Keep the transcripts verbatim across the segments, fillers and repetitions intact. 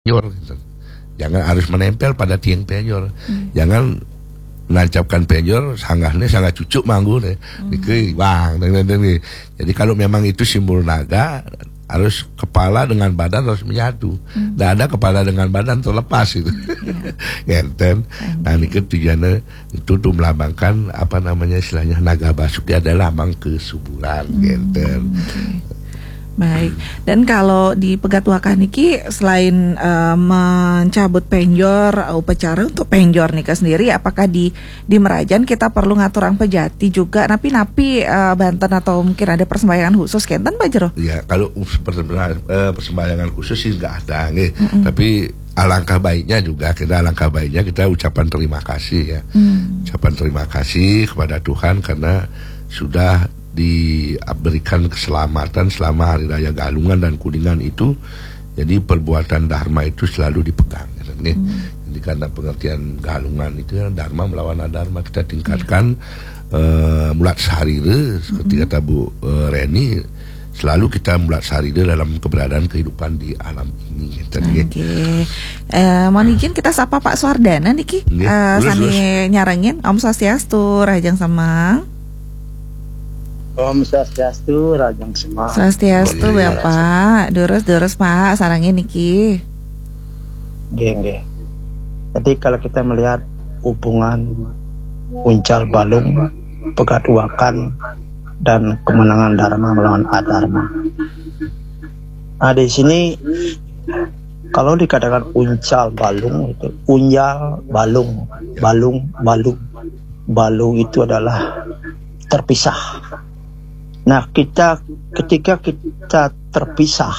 penyor, gitu. Jangan harus menempel pada tiang penyor. Hmm. Jangan menancapkan penyor sanggahnya sangat cucuk manggu deh. Hmm. Bang, jadi kalau memang itu simbol naga, harus kepala dengan badan harus menyatu. Hmm. Tidak ada kepala dengan badan terlepas itu. Yeah. Genten. Nah ini tujuannya itu untuk melambangkan apa namanya istilahnya naga basuki adalah lambang kesuburan. Hmm. Genten. Okay. Baik, dan kalau di Pegatwakan niki selain uh, mencabut penjor, upacara untuk penjor nika sendiri, apakah di di Merajan kita perlu ngaturang pejati juga napi-napi uh, Banten atau mungkin ada persembayangan khusus kenten Pak Jero? Ya, kalau persembayangan khusus sih nggak ada, nih. Mm-hmm. Tapi alangkah baiknya juga kita alangkah baiknya kita ucapan terima kasih ya, mm. ucapan terima kasih kepada Tuhan karena sudah diberikan keselamatan selama Hari Raya Galungan dan Kuningan itu. Jadi perbuatan dharma itu selalu dipegang ya, hmm. Jadi karena pengertian Galungan itu ya, dharma melawan adharma kita tingkatkan hmm. uh, mulat saharire seperti hmm. kata Bu uh, Reni, selalu kita mulat saharire dalam keberadaan kehidupan di alam ini. Oke. Okay. Uh, mohon izin kita sapa Pak Suardana niki uh, sani nyarengin Om Swastiastu Rajang Semang. Om Swastiastu, Rajang Semang. Swastiastu oh, iya, Bapak. Durus-durus Pak, sarangnya niki. Geng, geng. Jadi kalau kita melihat hubungan Uncal Balung, Pegatwakan, dan kemenangan Dharma melawan Adharma. Nah di sini kalau dikatakan Uncal Balung itu Uncal Balung, Balung, Balung, Balung itu adalah terpisah. Nah kita ketika kita terpisah,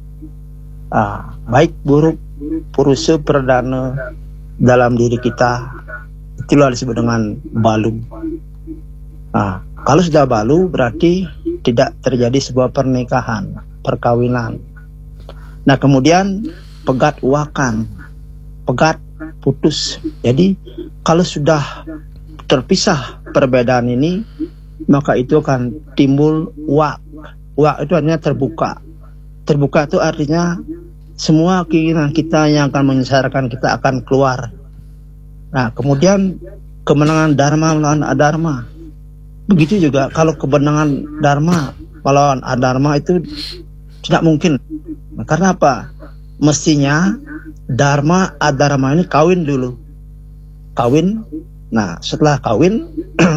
ah, baik buruk purusa perdana dalam diri kita itulah disebut dengan balu. Nah, kalau sudah balu berarti tidak terjadi sebuah pernikahan, perkawinan. Nah kemudian pegatwakan, pegat putus. Jadi kalau sudah terpisah perbedaan ini, maka itu akan timbul wak. Wak itu artinya terbuka. Terbuka itu artinya semua keinginan kita yang akan menyesarkan kita akan keluar. Nah kemudian kemenangan Dharma melawan Adharma. Begitu juga kalau kemenangan Dharma melawan Adharma itu tidak mungkin. Nah, karena apa? Mestinya Dharma Adharma ini kawin dulu. Kawin. Nah setelah kawin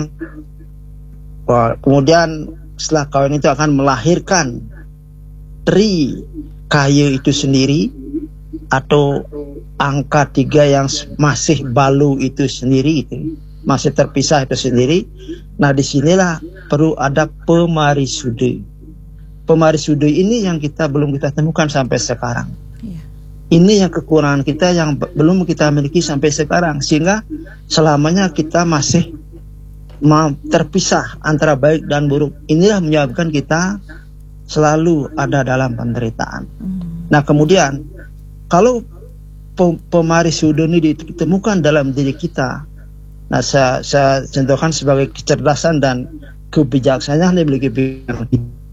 kemudian setelah kawin itu akan melahirkan tri kaya itu sendiri atau angka tiga yang masih balu itu sendiri, itu masih terpisah itu sendiri. Nah disinilah perlu ada pemarisude. Pemarisude ini yang kita belum kita temukan sampai sekarang. Ini yang kekurangan kita yang belum kita miliki sampai sekarang, sehingga selamanya kita masih terpisah antara baik dan buruk. Inilah menyebabkan kita selalu ada dalam penderitaan. Hmm. Nah kemudian kalau pemarisude ini ditemukan dalam diri kita, nah saya, saya contohkan sebagai kecerdasan dan kebijaksanaan yang memiliki pikiran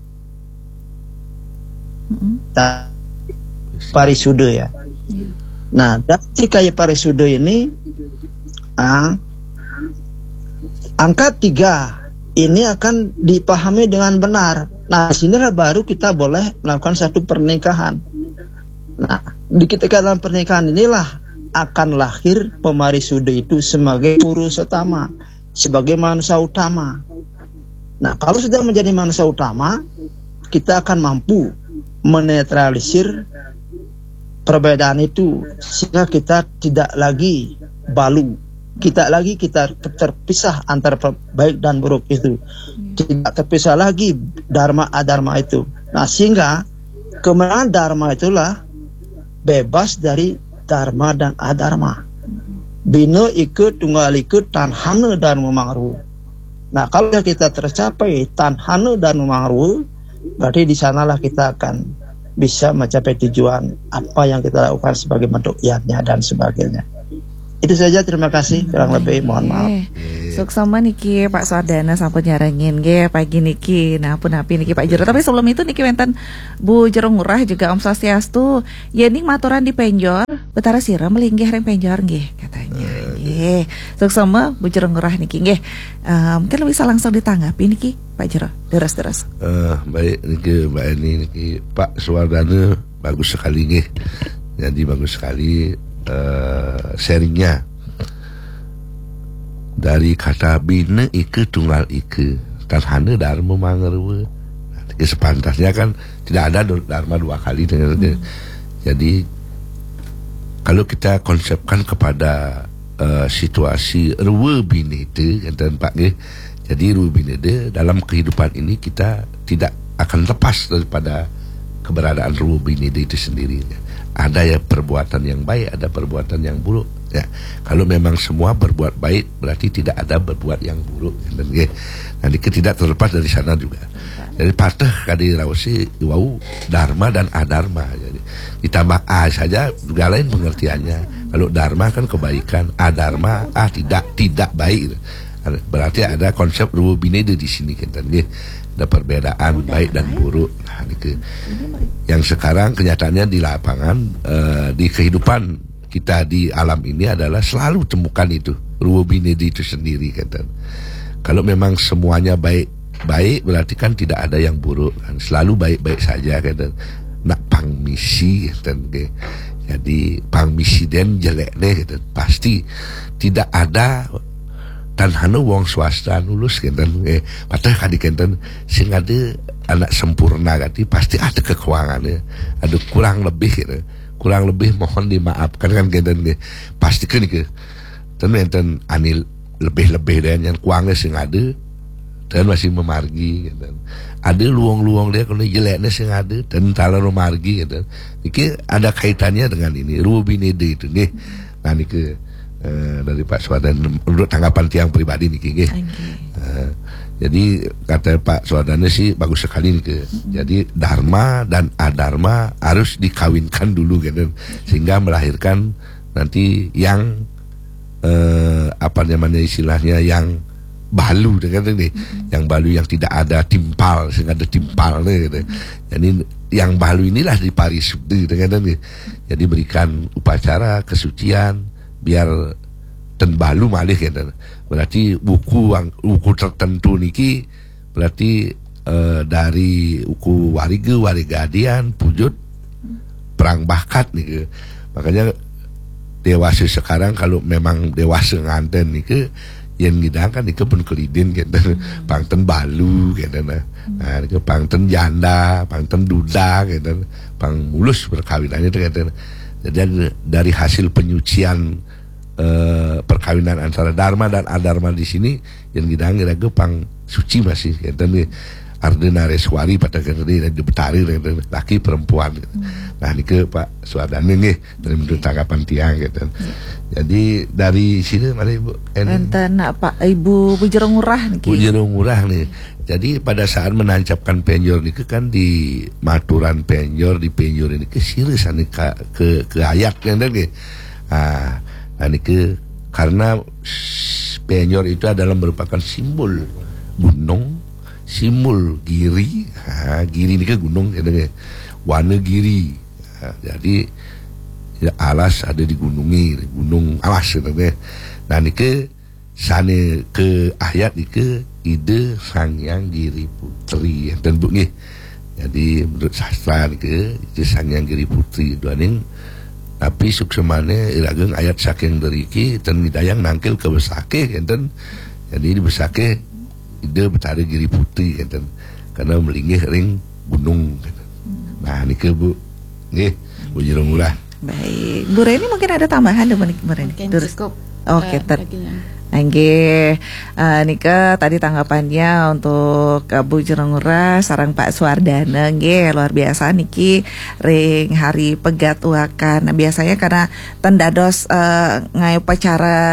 kita. Parisude ya. Hmm. Nah dari kaya parisude ini, ah, angka tiga ini akan dipahami dengan benar. Nah, sinilah baru kita boleh melakukan satu pernikahan. Nah, di ketika dalam pernikahan inilah akan lahir pemarisude itu sebagai purusa utama, sebagai manusia utama. Nah, kalau sudah menjadi manusia utama, kita akan mampu menetralisir perbedaan itu sehingga kita tidak lagi balu. Kita lagi kita terpisah antara baik dan buruk itu, tidak terpisah lagi dharma adharma itu. Nah sehingga kemenangan dharma itulah bebas dari dharma dan adharma. Bina ikut tunggal ikut tanhana dan memangru. Nah kalau kita tercapai tanhana dan memangru, berarti di sanalah kita akan bisa mencapai tujuan apa yang kita lakukan sebagai bentuk yatnya dan sebagainya. Itu saja, terima kasih, kurang lebih mohon maaf. Suksema niki Pak Suardana sampun nyarengin nggih pagi niki. Nah pun api niki Pak Jero. Tapi sebelum itu niki wenten Bu Jero Ngurah juga Om Swastiastu. Yening maturan di Penjor, betara siram linggih reng Penjor nggih katanya. Nggih. Suksema Bu Jero Ngurah niki nggih. Uh, mungkin bisa langsung ditanggapi niki Pak Jero. Deres-deres. Uh, baik niki Mbak Eni niki Pak Suardana bagus sekali nggih. Jadi bagus sekali uh, sharingnya. Dari kata bina ike tunggal ike tan hana dharma mangerwa. Nah, sepantasnya kan tidak ada dharma dua kali. Hmm. Jadi kalau kita konsepkan kepada uh, situasi ruwa binede dan Pak nggih. Jadi ruwa binede dalam kehidupan ini kita tidak akan lepas daripada keberadaan ruwa binede itu sendiri. Ada ya perbuatan yang baik, ada perbuatan yang buruk. Ya, kalau memang semua berbuat baik berarti tidak ada berbuat yang buruk. Dan nanti tidak terlepas dari sana juga. Jadi patah kadi rawasi wau dharma dan adharma. Jadi ditambah a saja juga lain pengertiannya. Kalau dharma kan kebaikan, adharma ah tidak tidak baik. Berarti ada konsep ruwa binede di sini kan. Ada perbedaan baik dan buruk. Nah, itu yang sekarang kenyataannya di lapangan uh, di kehidupan kita di alam ini adalah selalu temukan itu ruwa binede itu sendiri kan. Kalau memang semuanya baik baik berarti kan tidak ada yang buruk kan. Selalu baik-baik saja kan. Nak pangmisi kan. Jadi pangmisi den jelek deh kan. Pasti tidak ada tan hana wong swasta lulus kenten eh patah kadi kenten sing ada anak sempurna kati pasti ada kekurangannya, ada kurang lebih gitu. Kurang lebih mohon dimaafkan kan kenten ge pasti kan ke ten enten anil lebih-lebih dan yang kurangnya sing ada dan masih memargi gitu. Ada luang-luang dia kalau jeleknya sing ada dan tala memargi gitu. Iki ada kaitannya dengan ini ruwa binede itu nggih. Nah niki Uh, dari Pak Suardana menurut tanggapan tiang pribadi nih Ki. Okay. Uh, jadi kata Pak Suardana sih bagus sekali nih Ki. Mm-hmm. Jadi dharma dan adharma harus dikawinkan dulu gitu sehingga melahirkan nanti yang uh, apa namanya istilahnya yang balu dengan ini, mm-hmm. yang balu yang tidak ada timpal sehingga ada timpalnya gitu. Mm-hmm. Jadi yang balu inilah diparisubdi dengan ini. Jadi berikan upacara kesucian biar ten balu malih gitu. Berarti buku buku tertentu niki berarti uh, dari uku warige warigadian pujut perang bakat nih. Makanya dewasa sekarang kalau memang dewasa nganten niki yang ngidangkan niki pun kelidin gitu. Hmm. Pangten balu gitu nah. Nah niki pangten janda, pangten duda gitu. Pang mulus perkawinannya gitu. Jadi dari hasil penyucian Uh, perkawinan antara dharma dan adharma di sini yang ngidang ngira gepang suci masih dan Ardena Reswari pada kene dan Betari laki perempuan. Hmm. Nah niki Pak Suardana nih dari menurut tanggapan tiang gitu. Hmm. Jadi dari sini mana Ibu? Enten Pak Ibu Bu Jero Ngurah niki. Bu Jero Ngurah nih. Jadi pada saat menancapkan penjor niki kan di maturan penjor di penjor ini ke sirisan ke ke, ke ayat kan nggih. Ah nah niki karena penjor itu adalah merupakan simbol gunung, simbol giri. Ha, giri niki gunung gitu nggih. Wana giri. Ha, jadi ya, alas ada di gunungi, gunung alas gitu nggih. Nah niki sane ke ayat niki ide Sang Hyang Giri Putri dan Bu nggih. Jadi menurut sastra niki ide Sang Hyang Giri Putri duaning tapi suksemane irageng ayat saking deriki ten midayang nangkil ke Besake enten. Jadi di Besake ide Betari Giri Putri enten karena melinggih ring gunung enten. Nah niki Bu nggih Bu Jero Ngurah. Baik, Bu Reni mungkin ada tambahan Bu Reni. Terus cukup. Oke, ter. Nggih, uh, nika tadi tanggapannya untuk uh, Bu Jero Ngurah sareng Pak Suardana nggih luar biasa niki ring hari pegatuakan. Nah, biasanya karena tendados uh, ngai upacara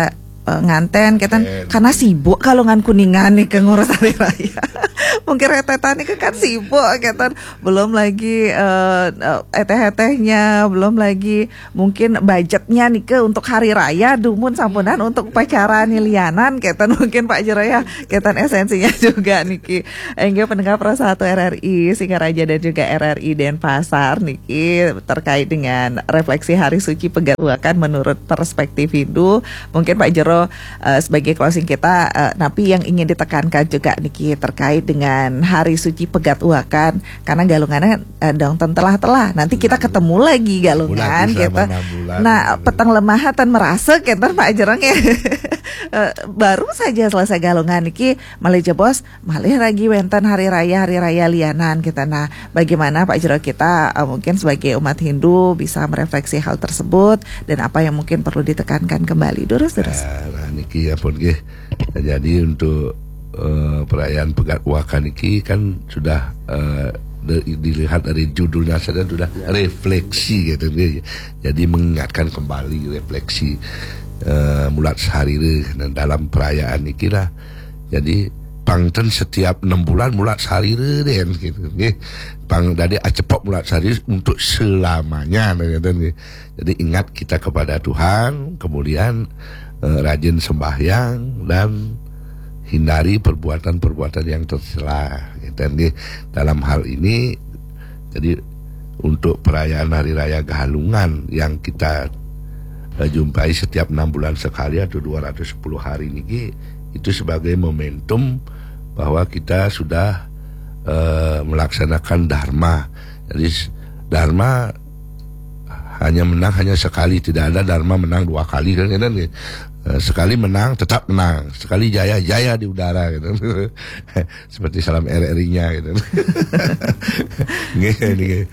uh, nganten kita karena sibuk kalau ngan kuningan nih ke ngurus hari raya. Mungkin retetan nih kan sibuk kita, belum lagi uh, uh, eteh-etehnya, belum lagi mungkin budgetnya nih ke untuk hari raya dumun sampunan untuk upacara nilianan kita mungkin Pak Jero ya, kita esensinya juga niki. Enggak pendengar Pro satu R R I Singaraja dan juga R R I Denpasar niki terkait dengan refleksi hari suci Pegaduakan menurut perspektif Hindu. Mungkin Pak Jero uh, sebagai closing kita, uh, tapi yang ingin ditekankan juga niki terkait dengan hari suci Pegaduakan, karena galungannya uh, dong telah-telah nanti kita ketemu lagi galungan gitu. Nah petang lemah tan merasa kita Pak Jero ya. Uh, baru saja selesai galungan niki malih jebos malih lagi wenten hari raya hari raya lianan kita. Nah bagaimana Pak Jero kita uh, mungkin sebagai umat Hindu bisa merefleksi hal tersebut dan apa yang mungkin perlu ditekankan kembali terus-terus. Nah niki ya pun nggih. Jadi untuk uh, perayaan Pegaduakan niki kan sudah uh, dilihat dari judulnya saja sudah refleksi gitu nggih. Jadi mengingatkan kembali refleksi Uh, mulat sehari dan dalam perayaan ini lah. Jadi pangten setiap enam bulan mulat sehari den gitu nggih. Pang dari acepok mulat sehari untuk selamanya gitu. Jadi ingat kita kepada Tuhan, kemudian uh, rajin sembahyang dan hindari perbuatan-perbuatan yang tercela gitu nggih. Dalam hal ini jadi untuk perayaan hari raya Galungan yang kita jumpai setiap enam bulan sekali atau dua ratus sepuluh hari ini, itu sebagai momentum bahwa kita sudah uh, melaksanakan dharma. Jadi dharma hanya menang hanya sekali, tidak ada dharma menang dua kali kan, kan? Uh, sekali menang tetap menang, sekali jaya jaya di udara gitu. Seperti salam R R I-nya gitu. Nggih.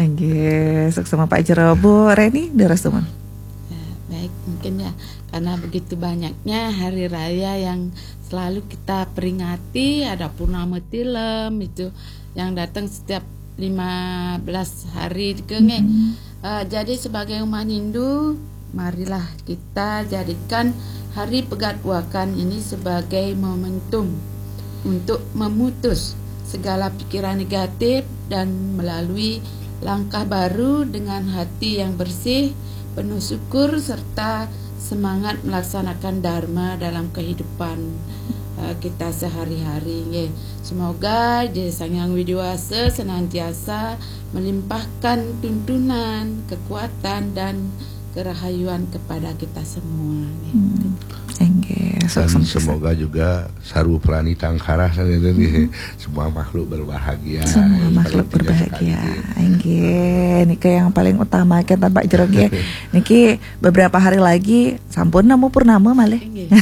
Nggih, sukses sama Pak Jero. Bu Reni Darastuman. Baik, mungkin ya karena begitu banyaknya hari raya yang selalu kita peringati, ada Purnama Tilem itu yang datang setiap lima belas hari kenge. Mm-hmm. Uh, jadi sebagai umat Hindu, marilah kita jadikan hari Pegaduakan ini sebagai momentum untuk memutus segala pikiran negatif dan melalui langkah baru dengan hati yang bersih, penuh syukur serta semangat melaksanakan dharma dalam kehidupan uh, kita sehari-hari. Yeah. Semoga Sang Hyang Widiwasa senantiasa melimpahkan tuntunan, kekuatan dan kerahayuan kepada kita semua. Yeah. Hmm. Enggak, dan semoga juga Saru Prani Tangkara hmm. semua makhluk berbahagia. Semua makhluk berbahagia. Enggak, niki yang paling utama kita Pak Jero nggih. Niki beberapa hari lagi sampun nemu purnama malih.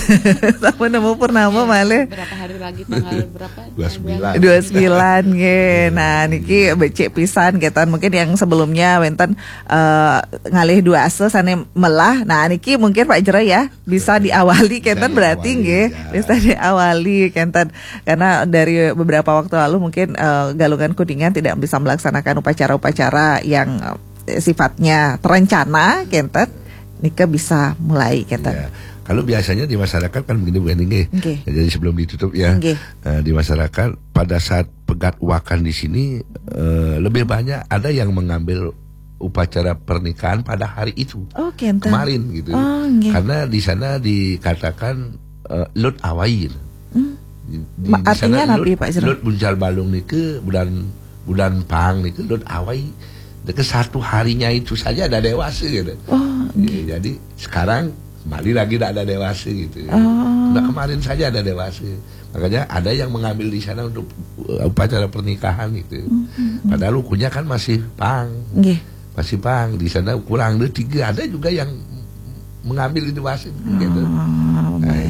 Sampun nemu purnama malih. Berapa hari lagi tanggal berapa? dua puluh sembilan. dua puluh sembilan nggih. Nah, niki becik pisan kita mungkin yang sebelumnya wenten uh, ngalih dua ase sane melah. Nah, niki mungkin Pak Jero ya bisa diawali kenten berarti nggih bisa diawali kenten karena dari beberapa waktu lalu mungkin uh, Galungan Kuningan tidak bisa melaksanakan upacara-upacara yang uh, sifatnya terencana kenten nika bisa mulai kenten. Ya. Kalau biasanya di masyarakat kan begini bukan nggih. Okay. Jadi sebelum ditutup ya okay. uh, di masyarakat pada saat Pegaduakan di sini uh, lebih banyak ada yang mengambil upacara pernikahan pada hari itu oh, kemarin gitu oh, okay. Karena di sana dikatakan uh, Lut Awain hmm. di, di, artinya nabi Pak Jero Lut Bunjal Balung nih ke bulan bulan Pang nih ke Lut Awai ke satu harinya itu saja ada dewasa gitu oh, okay. ya, jadi sekarang kembali lagi tidak ada dewasa gitu oh. Nah kemarin saja ada dewasa, makanya ada yang mengambil di sana untuk upacara pernikahan gitu hmm. Padahal ukunya kan masih Pang okay. Masih Pang di sana kurang dari tiga, ada juga yang mengambil itu masih oh, gitu. Baik.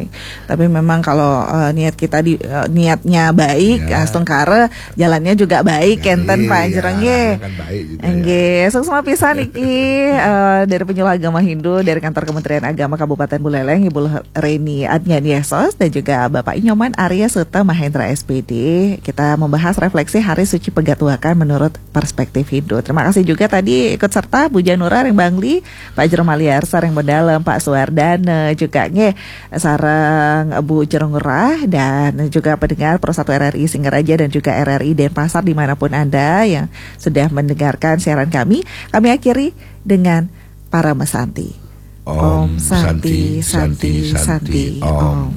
Baik. Tapi memang kalau uh, niat kita di uh, niatnya baik, ya. Astungkare jalannya juga baik, enten Pak Ajreng nggih. Kan baik juga. Nggih, sukses pisan niki uh, dari Penyuluh Agama Hindu dari Kantor Kementerian Agama Kabupaten Buleleng Ibu Reni Adnyaniasos dan juga Bapak Inyoman Arya Suta Mahendra S P D. Kita membahas refleksi Hari Suci Pegatuakan menurut perspektif Hindu. Terima kasih juga tadi ikut serta Bu Janura Reng Bangli, Pak Jerome Aliarsa Reng Bedalam, Pak Suwardana juga nge sareng Bu Jerongurah dan juga pendengar Pro satu R R I Singaraja dan juga R R I Denpasar dimanapun Anda yang sudah mendengarkan siaran kami. Kami akhiri dengan para mesanti. Om Santi Santi Santi, Santi Om.